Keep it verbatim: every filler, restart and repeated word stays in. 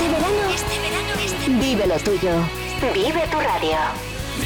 Este verano, este verano, este... vive lo tuyo. Vive tu radio.